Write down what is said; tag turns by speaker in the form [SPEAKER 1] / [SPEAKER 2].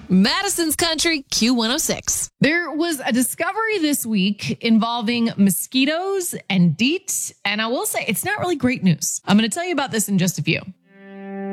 [SPEAKER 1] Madison's Country Q106.
[SPEAKER 2] There was a discovery this week involving mosquitoes and DEET, and I will say it's not really great news. I'm going to tell you about this in just a few.